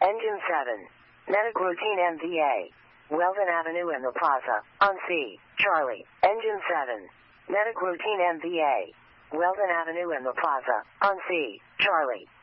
Engine 7. Medic Routine MVA. Weldon Avenue in the Plaza. On C. Charlie. Engine 7. Medic Routine MVA. Weldon Avenue in the Plaza. On C. Charlie.